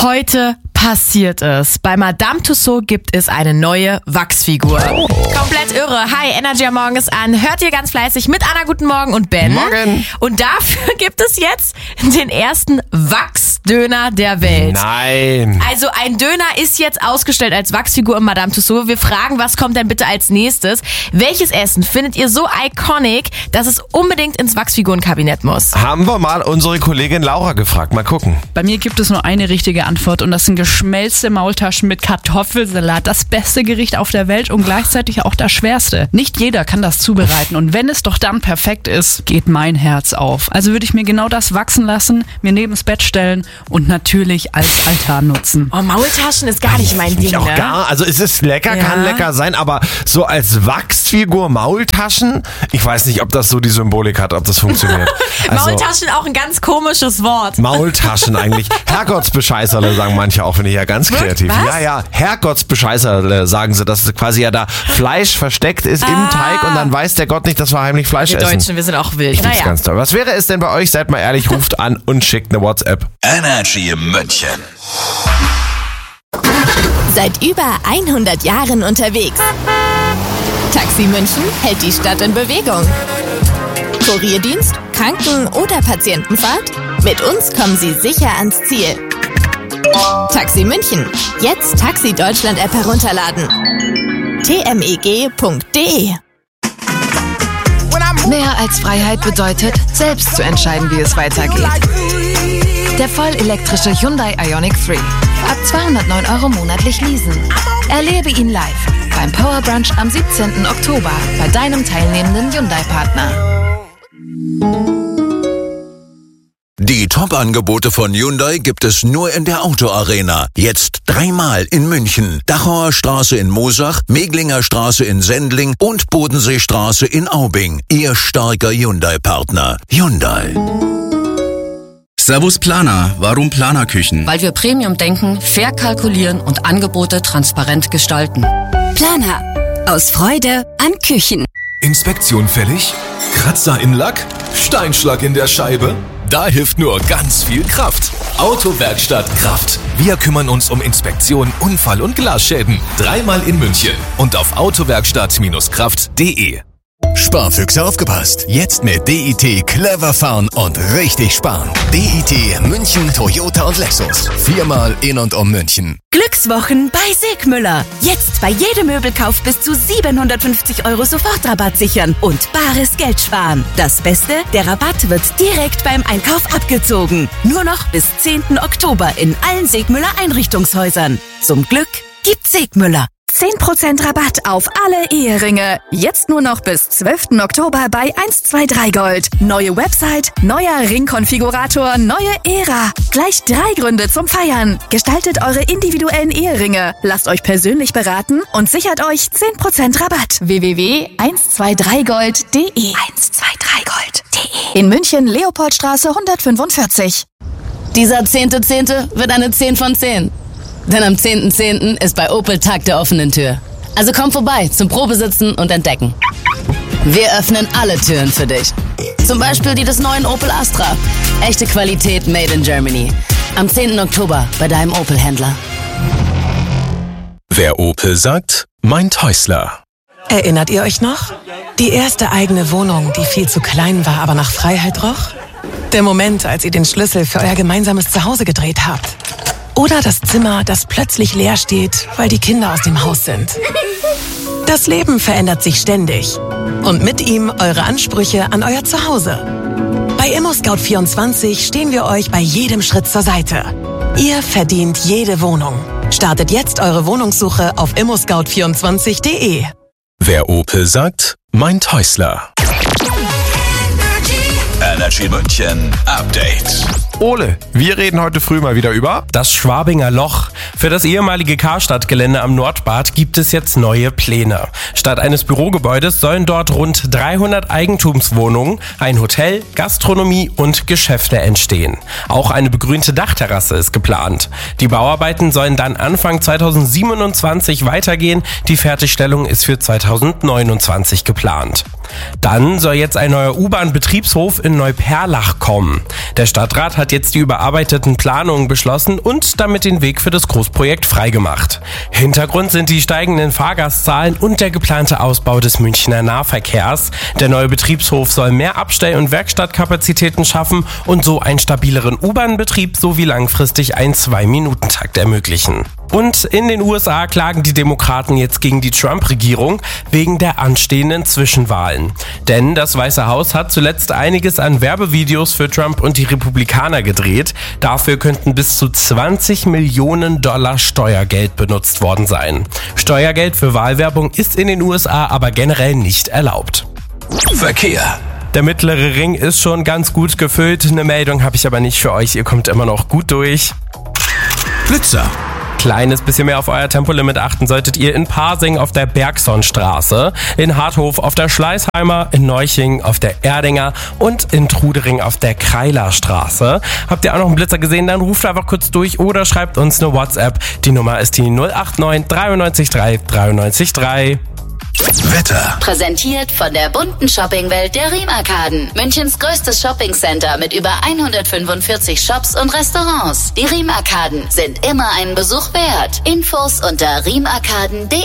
Heute passiert es. Bei Madame Tussauds gibt es eine neue Wachsfigur. Komplett irre. Hi, Energy am Morgen ist an. Hört ihr ganz fleißig mit Anna, guten Morgen und Ben. Morgen. Und dafür gibt es jetzt den ersten Wachsdöner der Welt. Nein. Also ein Döner ist jetzt ausgestellt als Wachsfigur in Madame Tussauds. Wir fragen, was kommt denn bitte als nächstes? Welches Essen findet ihr so iconic, dass es unbedingt ins Wachsfigurenkabinett muss? Haben wir mal unsere Kollegin Laura gefragt. Mal gucken. Bei mir gibt es nur eine richtige Antwort und das sind geschmelzte Maultaschen mit Kartoffelsalat. Das beste Gericht auf der Welt und gleichzeitig auch das schwerste. Nicht jeder kann das zubereiten und wenn es doch dann perfekt ist, geht mein Herz auf. Also würde ich mir genau das wachsen lassen, mir neben's Bett stellen und natürlich als Altar nutzen. Oh, Maultaschen ist gar nicht mein Ding, Ich auch ne? gar. Also es ist lecker, Ja. kann lecker sein, aber so als Wachsfigur Maultaschen, ich weiß nicht, ob das so die Symbolik hat, ob das funktioniert. Also, Maultaschen auch ein ganz komisches Wort. Maultaschen eigentlich. Herrgottsbescheißerle sagen manche auch, finde ich ja ganz kreativ. Was? Ja, Herrgottsbescheißerle sagen sie, dass quasi ja da Fleisch versteckt ist im Teig und dann weiß der Gott nicht, dass wir heimlich Fleisch Wir essen. Deutschen, wir sind auch wild. Ich find's ganz toll. Was wäre es denn bei euch? Seid mal ehrlich, ruft an und schickt eine WhatsApp. Energy München. Seit über 100 Jahren unterwegs. Taxi München hält die Stadt in Bewegung. Kurierdienst, Kranken- oder Patientenfahrt? Mit uns kommen Sie sicher ans Ziel. Taxi München. Jetzt Taxi Deutschland App herunterladen. tmeg.de. Mehr als Freiheit bedeutet, selbst zu entscheiden, wie es weitergeht. Der vollelektrische Hyundai Ioniq 3. Ab 209 € monatlich leasen. Erlebe ihn live beim Power Brunch am 17. Oktober bei deinem teilnehmenden Hyundai-Partner. Die Top-Angebote von Hyundai gibt es nur in der Autoarena. Jetzt 3-mal in München. Dachauer Straße in Moosach, Meglinger Straße in Sendling und Bodenseestraße in Aubing. Ihr starker Hyundai-Partner. Hyundai. Servus Planer, warum Planerküchen? Weil wir Premium denken, fair kalkulieren und Angebote transparent gestalten. Planer. Aus Freude an Küchen. Inspektion fällig? Kratzer im Lack? Steinschlag in der Scheibe? Da hilft nur ganz viel Kraft. Autowerkstatt Kraft. Wir kümmern uns um Inspektion, Unfall- und Glasschäden. 3-mal in München und auf autowerkstatt-kraft.de. Sparfüchse aufgepasst. Jetzt mit DIT clever fahren und richtig sparen. DIT München, Toyota und Lexus. 4-mal in und um München. Glückswochen bei Segmüller. Jetzt bei jedem Möbelkauf bis zu 750 € Sofortrabatt sichern und bares Geld sparen. Das Beste, der Rabatt wird direkt beim Einkauf abgezogen. Nur noch bis 10. Oktober in allen Segmüller Einrichtungshäusern. Zum Glück gibt's Segmüller. 10% Rabatt auf alle Eheringe. Jetzt nur noch bis 12. Oktober bei 123 Gold. Neue Website, neuer Ringkonfigurator, neue Ära. Gleich 3 Gründe zum Feiern. Gestaltet eure individuellen Eheringe. Lasst euch persönlich beraten und sichert euch 10% Rabatt. www.123gold.de 123gold.de In München, Leopoldstraße 145. Dieser 10.10. wird eine 10 von 10. Denn am 10.10. ist bei Opel Tag der offenen Tür. Also komm vorbei zum Probesitzen und Entdecken. Wir öffnen alle Türen für dich. Zum Beispiel die des neuen Opel Astra. Echte Qualität made in Germany. Am 10. Oktober bei deinem Opel-Händler. Wer Opel sagt, meint Häusler. Erinnert ihr euch noch? Die erste eigene Wohnung, die viel zu klein war, aber nach Freiheit roch? Der Moment, als ihr den Schlüssel für euer gemeinsames Zuhause gedreht habt. Oder das Zimmer, das plötzlich leer steht, weil die Kinder aus dem Haus sind. Das Leben verändert sich ständig. Und mit ihm eure Ansprüche an euer Zuhause. Bei ImmoScout24 stehen wir euch bei jedem Schritt zur Seite. Ihr verdient jede Wohnung. Startet jetzt eure Wohnungssuche auf immoscout24.de. Wer Opel sagt, meint Häusler. Energy München Update. Ole, wir reden heute früh mal wieder über das Schwabinger Loch. Für das ehemalige Karstadt-Gelände am Nordbad gibt es jetzt neue Pläne. Statt eines Bürogebäudes sollen dort rund 300 Eigentumswohnungen, ein Hotel, Gastronomie und Geschäfte entstehen. Auch eine begrünte Dachterrasse ist geplant. Die Bauarbeiten sollen dann Anfang 2027 weitergehen. Die Fertigstellung ist für 2029 geplant. Dann soll jetzt ein neuer U-Bahn-Betriebshof in Neuperlach kommen. Der Stadtrat hat jetzt die überarbeiteten Planungen beschlossen und damit den Weg für das Großprojekt freigemacht. Hintergrund sind die steigenden Fahrgastzahlen und der geplante Ausbau des Münchner Nahverkehrs. Der neue Betriebshof soll mehr Abstell- und Werkstattkapazitäten schaffen und so einen stabileren U-Bahn-Betrieb sowie langfristig einen 2-Minuten-Takt ermöglichen. Und in den USA klagen die Demokraten jetzt gegen die Trump-Regierung wegen der anstehenden Zwischenwahlen. Denn das Weiße Haus hat zuletzt einiges an Werbevideos für Trump und die Republikaner gedreht. Dafür könnten bis zu $20 Millionen Steuergeld benutzt worden sein. Steuergeld für Wahlwerbung ist in den USA aber generell nicht erlaubt. Verkehr. Der mittlere Ring ist schon ganz gut gefüllt. Eine Meldung habe ich aber nicht für euch. Ihr kommt immer noch gut durch. Blitzer. Kleines bisschen mehr auf euer Tempolimit achten solltet ihr in Pasing auf der Bergsonstraße, in Harthof auf der Schleißheimer, in Neuching auf der Erdinger und in Trudering auf der Kreilerstraße. Habt ihr auch noch einen Blitzer gesehen, dann ruft einfach kurz durch oder schreibt uns eine WhatsApp. Die Nummer ist die 089 93 3 93 3. Wetter. Präsentiert von der bunten Shoppingwelt der Riem-Arkaden. Münchens größtes Shoppingcenter mit über 145 Shops und Restaurants. Die Riem-Arkaden sind immer einen Besuch wert. Infos unter riemarkaden.de.